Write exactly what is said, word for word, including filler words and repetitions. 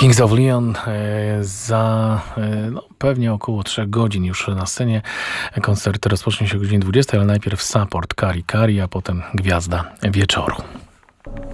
Kings of Leon e, za e, no, pewnie około trzech godzin już na scenie. Koncert rozpocznie się o godzinie dwudziestej, ale najpierw support Kari Kari, a potem Gwiazda Wieczoru.